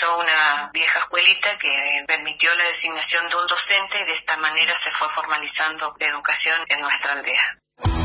construyó una vieja escuelita que permitió la designación de un docente y de esta manera se fue formalizando la educación en nuestra aldea.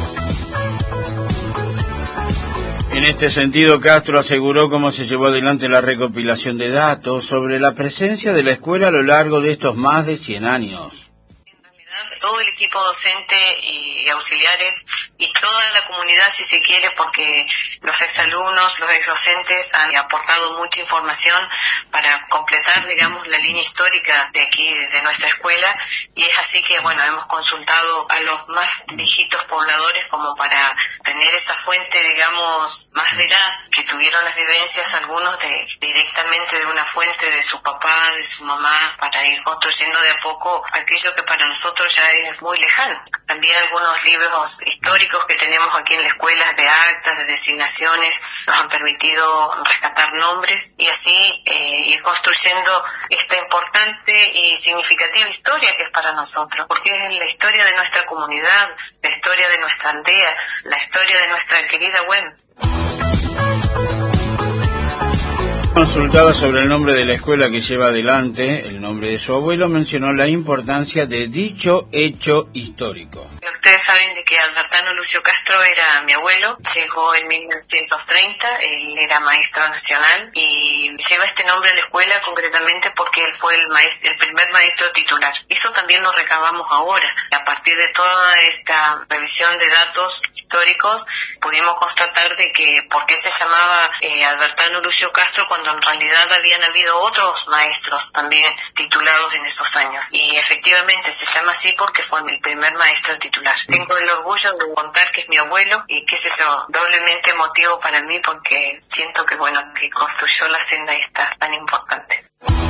En este sentido, Castro aseguró cómo se llevó adelante la recopilación de datos sobre la presencia de la escuela a lo largo de estos más de 100 años. Todo el equipo docente y auxiliares y toda la comunidad, si se quiere, porque los exalumnos, los exdocentes han aportado mucha información para completar, digamos, la línea histórica de aquí, de nuestra escuela, y es así que, bueno, hemos consultado a los más viejitos pobladores como para tener esa fuente, digamos, más veraz, que tuvieron las vivencias, algunos directamente de una fuente de su papá, de su mamá, para ir construyendo de a poco aquello que para nosotros ya es muy lejano. También algunos libros históricos que tenemos aquí en la escuela de actas, de designaciones, nos han permitido rescatar nombres y así ir construyendo esta importante y significativa historia que es para nosotros, porque es la historia de nuestra comunidad, la historia de nuestra aldea, la historia de nuestra querida UEM. Consultada sobre el nombre de la escuela que lleva adelante el nombre de su abuelo, mencionó la importancia de dicho hecho histórico. Ustedes saben de que Albertano Lucio Castro era mi abuelo, llegó en 1930, él era maestro nacional y lleva este nombre a la escuela concretamente porque él fue el primer maestro titular. Eso también lo recabamos ahora. A partir de toda esta revisión de datos históricos, pudimos constatar de que por qué se llamaba Albertano Lucio Castro cuando en realidad habían habido otros maestros también titulados en esos años. Y efectivamente se llama así porque fue el primer maestro titular. Tengo el orgullo de contar que es mi abuelo y qué sé yo, doblemente emotivo para mí porque siento que bueno, que construyó la senda esta tan importante.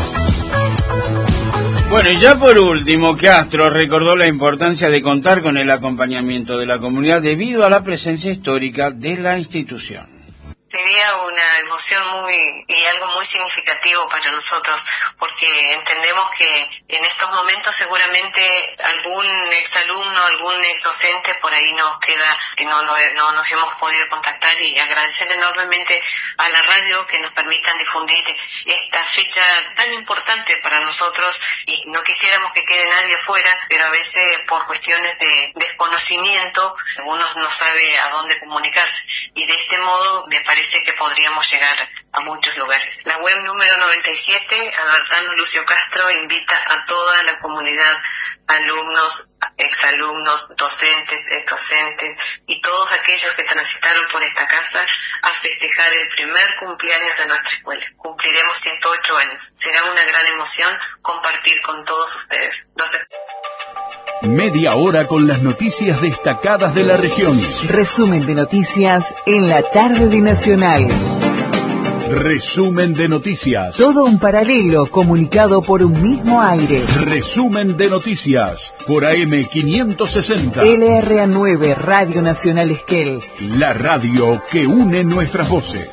Bueno, y ya por último, Castro recordó la importancia de contar con el acompañamiento de la comunidad debido a la presencia histórica de la institución. Sería una emoción y algo muy significativo para nosotros, porque entendemos que en estos momentos seguramente algún exalumno, algún exdocente por ahí nos queda, que no nos hemos podido contactar, y agradecer enormemente a la radio que nos permitan difundir esta fecha tan importante para nosotros, y no quisiéramos que quede nadie afuera, pero a veces por cuestiones de desconocimiento, algunos no sabe a dónde comunicarse, y de este modo me parece que podríamos llegar a muchos lugares. La web número 97, Albertano Lucio Castro, invita a toda la comunidad, alumnos, exalumnos, docentes, exdocentes y todos aquellos que transitaron por esta casa a festejar el primer cumpleaños de nuestra escuela. Cumpliremos 108 años. Será una gran emoción compartir con todos ustedes. Media hora con las noticias destacadas de la región. Resumen de noticias en la tarde de Nacional. Resumen de noticias. Todo un paralelo comunicado por un mismo aire. Resumen de noticias por AM 560. LRA9 Radio Nacional Esquel. La radio que une nuestras voces.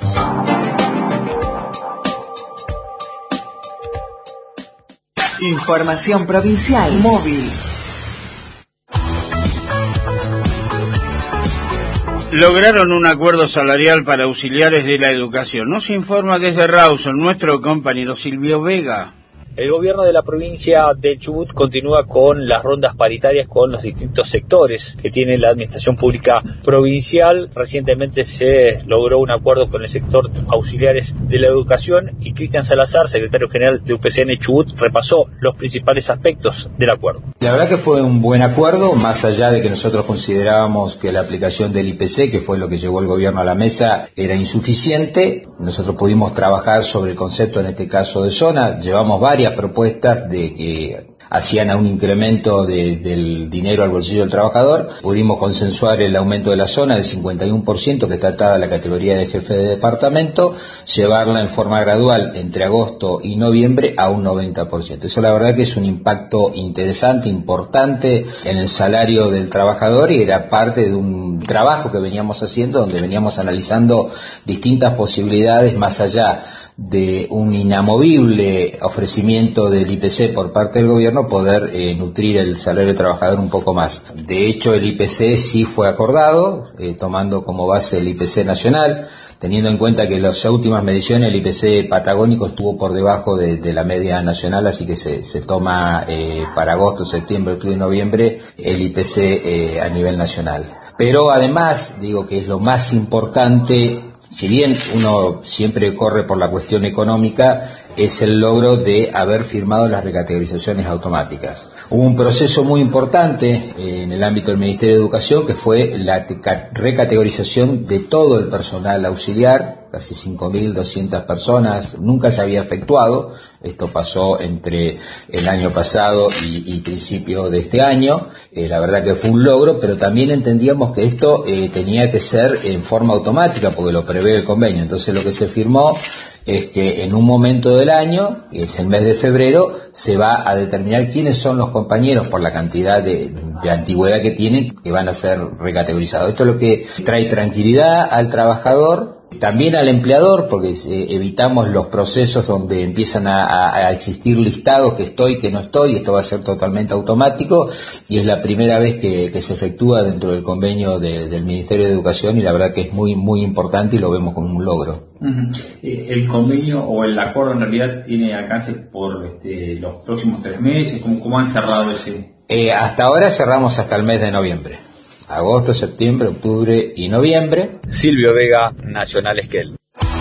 Información provincial móvil. Lograron un acuerdo salarial para auxiliares de la educación. Nos informa desde Rawson nuestro compañero Silvio Vega. El gobierno de la provincia de Chubut continúa con las rondas paritarias con los distintos sectores que tiene la administración pública provincial. Recientemente se logró un acuerdo con el sector auxiliares de la educación y Cristian Salazar, secretario general de UPCN Chubut, repasó los principales aspectos del acuerdo. La verdad que fue un buen acuerdo, más allá de que nosotros considerábamos que la aplicación del IPC, que fue lo que llevó el gobierno a la mesa, era insuficiente. Nosotros pudimos trabajar sobre el concepto, en este caso, de zona. Llevamos varias propuestas de que hacían a un incremento del dinero al bolsillo del trabajador. Pudimos consensuar el aumento de la zona del 51%, que está atada a la categoría de jefe de departamento, llevarla en forma gradual entre agosto y noviembre a un 90%. Eso la verdad que es un impacto interesante, importante en el salario del trabajador, y era parte de un trabajo que veníamos haciendo, donde veníamos analizando distintas posibilidades más allá de un inamovible ofrecimiento del IPC por parte del gobierno, poder nutrir el salario del trabajador un poco más. De hecho, el IPC sí fue acordado, tomando como base el IPC nacional, teniendo en cuenta que en las últimas mediciones el IPC patagónico estuvo por debajo de la media nacional, así que se toma para agosto, septiembre, octubre y noviembre el IPC a nivel nacional. Pero además, digo que es lo más importante, si bien uno siempre corre por la cuestión económica, es el logro de haber firmado las recategorizaciones automáticas. Hubo un proceso muy importante en el ámbito del Ministerio de Educación, que fue la recategorización de todo el personal auxiliar, casi 5.200 personas, nunca se había efectuado. Esto pasó entre el año pasado y principio de este año. La verdad que fue un logro, pero también entendíamos que esto tenía que ser en forma automática, porque lo prevé el convenio. Entonces lo que se firmó es que en un momento del año, que es el mes de febrero, se va a determinar quiénes son los compañeros por la cantidad de antigüedad que tienen, que van a ser recategorizados. Esto es lo que trae tranquilidad al trabajador, también al empleador, porque evitamos los procesos donde empiezan a existir listados que estoy, que no estoy. Esto va a ser totalmente automático y es la primera vez que se efectúa dentro del convenio del Ministerio de Educación, y la verdad que es muy, muy importante y lo vemos como un logro. ¿El convenio o el acuerdo en realidad tiene alcance por los próximos 3 meses? ¿Cómo han cerrado ese? Hasta ahora cerramos hasta el mes de noviembre. Agosto, septiembre, octubre y noviembre. Silvio Vega, Nacional Esquel.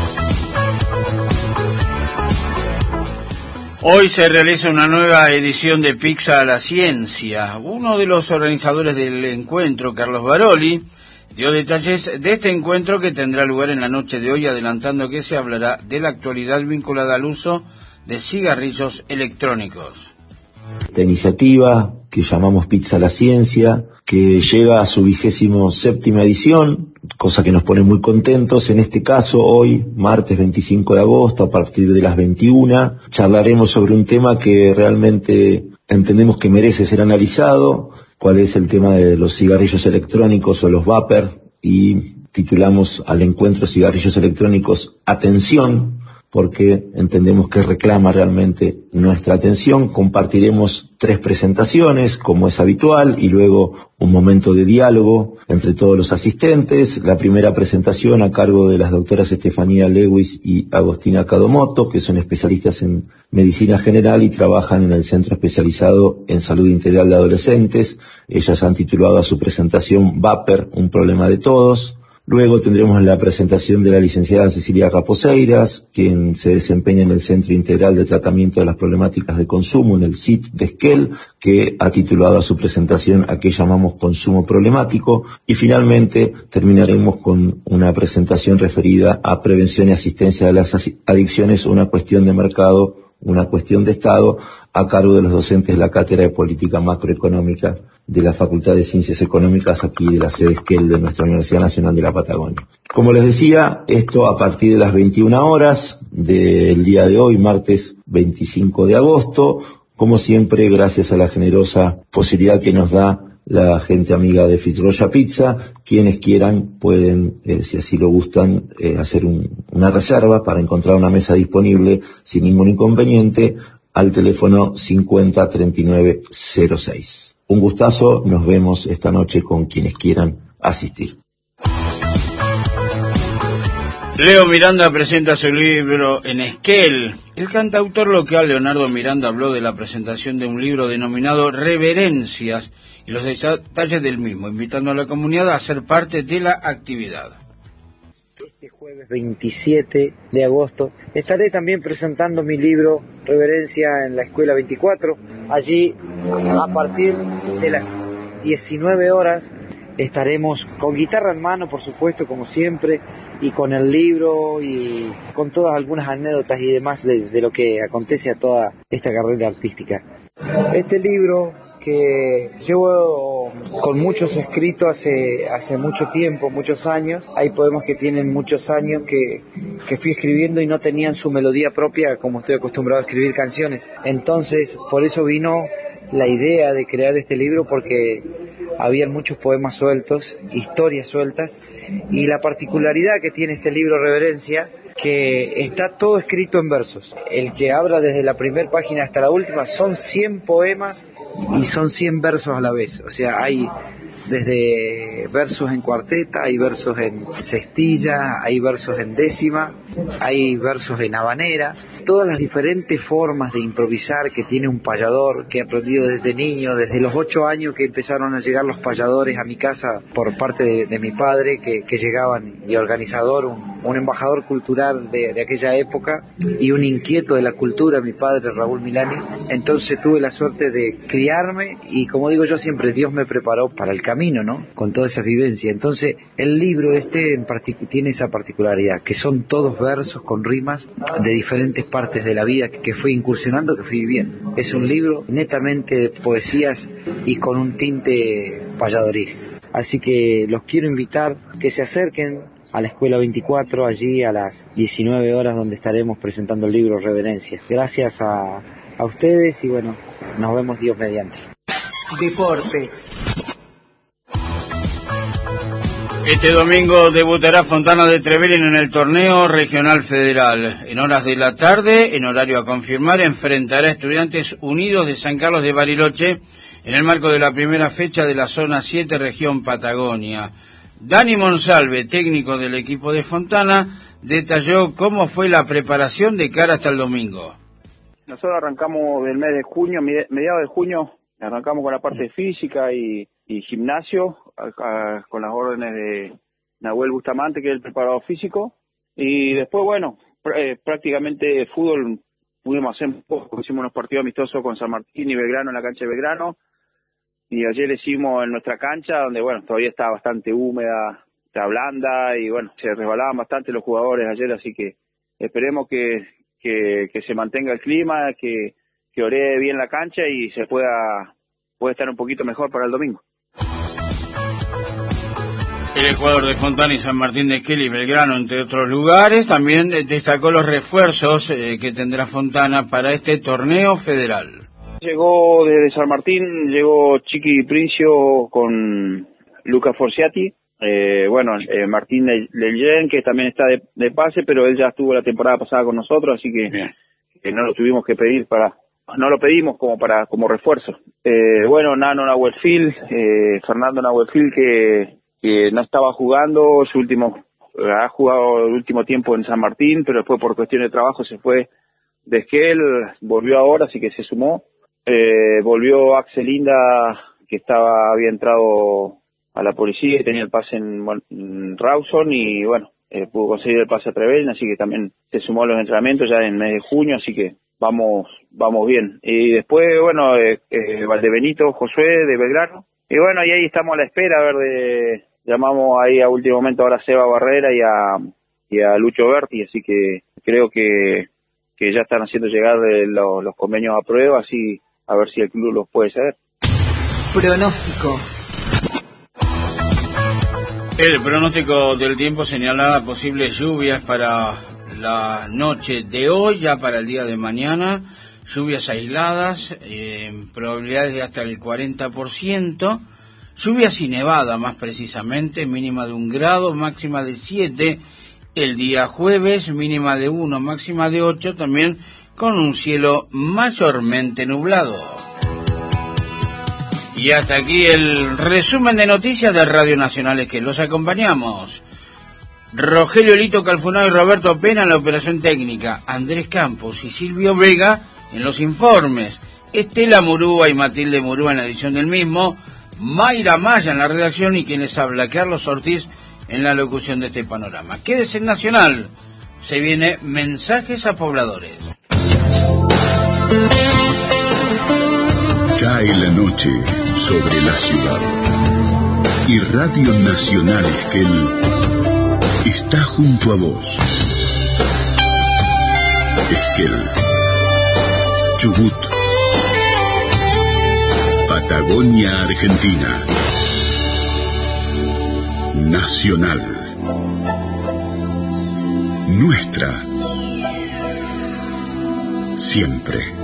Hoy se realiza una nueva edición de Pizza a la Ciencia. Uno de los organizadores del encuentro, Carlos Baroli, dio detalles de este encuentro que tendrá lugar en la noche de hoy, adelantando que se hablará de la actualidad vinculada al uso de cigarrillos electrónicos. Esta iniciativa que llamamos Pizza a la Ciencia, que llega a su 27ª edición, cosa que nos pone muy contentos. En este caso, hoy, martes 25 de agosto, a partir de las 21, charlaremos sobre un tema que realmente entendemos que merece ser analizado, cuál es el tema de los cigarrillos electrónicos o los vapor, y titulamos al encuentro Cigarrillos Electrónicos Atención, porque entendemos que reclama realmente nuestra atención. Compartiremos 3 presentaciones, como es habitual, y luego un momento de diálogo entre todos los asistentes. La primera presentación a cargo de las doctoras Estefanía Lewis y Agostina Cadomoto, que son especialistas en medicina general y trabajan en el Centro Especializado en Salud Integral de Adolescentes. Ellas han titulado a su presentación Vapor, un problema de todos. Luego tendremos la presentación de la licenciada Cecilia Raposeiras, quien se desempeña en el Centro Integral de Tratamiento de las Problemáticas de Consumo, en el CIT de Esquel, que ha titulado a su presentación a qué llamamos consumo problemático. Y finalmente terminaremos con una presentación referida a prevención y asistencia de las adicciones, una cuestión de mercado, una cuestión de Estado, a cargo de los docentes de la Cátedra de Política Macroeconómica de la Facultad de Ciencias Económicas, aquí de la sede Esquel de nuestra Universidad Nacional de la Patagonia. Como les decía, esto a partir de las 21 horas del día de hoy, martes 25 de agosto, como siempre, gracias a la generosa posibilidad que nos da la gente amiga de Fitzroya Pizza. Quienes quieran pueden, si así lo gustan, hacer una reserva para encontrar una mesa disponible sin ningún inconveniente al teléfono 50 39 06. Un gustazo, nos vemos esta noche con quienes quieran asistir. Leo Miranda presenta su libro en Esquel. El cantautor local Leonardo Miranda habló de la presentación de un libro denominado Reverencias y los detalles del mismo, invitando a la comunidad a ser parte de la actividad. Este jueves 27 de agosto estaré también presentando mi libro Reverencia en la Escuela 24. Allí, a partir de las 19 horas, estaremos con guitarra en mano, por supuesto, como siempre, y con el libro y con todas algunas anécdotas y demás de lo que acontece a toda esta carrera artística. Este libro, que llevo con muchos escritos hace mucho tiempo, muchos años. Hay poemas que tienen muchos años que fui escribiendo y no tenían su melodía propia, como estoy acostumbrado a escribir canciones. Entonces, por eso vino la idea de crear este libro, porque había muchos poemas sueltos, historias sueltas, y la particularidad que tiene este libro Reverencia que está todo escrito en versos. El que abra desde la primera página hasta la última son 100 poemas y son 100 versos a la vez. O sea, hay desde versos en cuarteta, hay versos en sextilla, hay versos en décima, hay versos en habanera, todas las diferentes formas de improvisar que tiene un payador, que he aprendido desde niño, desde los 8 años que empezaron a llegar los payadores a mi casa por parte de mi padre, que llegaban, y organizador, un embajador cultural de aquella época y un inquieto de la cultura, mi padre Raúl Milani. Entonces tuve la suerte de criarme y, como digo yo siempre, Dios me preparó para el camino, ¿no? Con toda esa vivencia. Entonces el libro tiene esa particularidad, que son todos versos con rimas de diferentes partes de la vida que fui incursionando, que fui viviendo. Es un libro netamente de poesías y con un tinte payadoril. Así que los quiero invitar que se acerquen a la Escuela 24, allí a las 19 horas, donde estaremos presentando el libro Reverencia. Gracias a ustedes y bueno, nos vemos Dios mediante. Deportes. Este domingo debutará Fontana de Trevelin en el torneo regional federal. En horas de la tarde, en horario a confirmar, enfrentará a Estudiantes Unidos de San Carlos de Bariloche en el marco de la primera fecha de la zona 7 región Patagonia. Dani Monsalve, técnico del equipo de Fontana, detalló cómo fue la preparación de cara hasta el domingo. Nosotros arrancamos del mes de junio, mediados de junio, arrancamos con la parte física y gimnasio, con las órdenes de Nahuel Bustamante, que es el preparador físico, y después, bueno, prácticamente fútbol pudimos hacer un poco, hicimos unos partidos amistosos con San Martín y Belgrano en la cancha de Belgrano, y ayer hicimos en nuestra cancha, donde, bueno, todavía está bastante húmeda, está blanda, y bueno, se resbalaban bastante los jugadores ayer, así que esperemos que se mantenga el clima, que oree bien la cancha y se puede estar un poquito mejor para el domingo. El jugador de Fontana y San Martín de Esquel y Belgrano, entre otros lugares, también destacó los refuerzos que tendrá Fontana para este torneo federal. Llegó desde San Martín, llegó Chiqui Princio con Luca Forciati, Martín Leyen, que también está de pase, pero él ya estuvo la temporada pasada con nosotros, así que no lo tuvimos que pedir no lo pedimos como refuerzo. Nano Nahuelfield, Fernando Nahuelfield, que no estaba jugando, ha jugado el último tiempo en San Martín, pero después por cuestión de trabajo se fue de Esquel, volvió ahora, así que se sumó. Volvió Axel Inda, que había entrado a la policía y tenía el pase en Rawson, y bueno, pudo conseguir el pase a Trevelin, así que también se sumó a los entrenamientos ya en el mes de junio, así que vamos bien. Y después, Valdebenito Josué de Belgrano, y bueno, y ahí estamos a la espera, llamamos ahí a último momento ahora a Seba Barrera y a Lucho Berti, así que creo que ya están haciendo llegar los convenios a prueba, así a ver si el club los puede ceder. Pronóstico. El pronóstico del tiempo señala posibles lluvias para la noche de hoy, ya para el día de mañana, lluvias aisladas, probabilidades de hasta el 40%, lluvias y nevada más precisamente, mínima de 1 grado, máxima de 7, el día jueves, mínima de 1, máxima de 8, también con un cielo mayormente nublado. Y hasta aquí el resumen de noticias de Radio Nacional que los acompañamos. Rogelio Lito Calfunao y Roberto Pena en la operación técnica, Andrés Campos y Silvio Vega en los informes, Estela Murúa y Matilde Murúa en la edición del mismo, Mayra Maya en la redacción y quien les habla, Carlos Ortiz, en la locución de este panorama. Quédese en Nacional, se viene Mensajes a Pobladores. Cae la noche sobre la ciudad y Radio Nacional Esquel está junto a vos. Esquel, Chubut, Patagonia, Argentina. Nacional. Nuestra. Siempre.